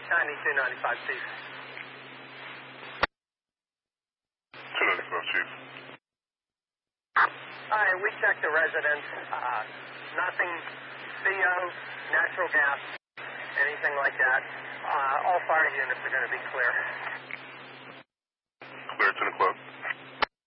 9295, Chief. 295, Chief. All right, we checked the residence. Nothing CO, natural gas, anything like that. All fire units are going to be clear. Clear to the club.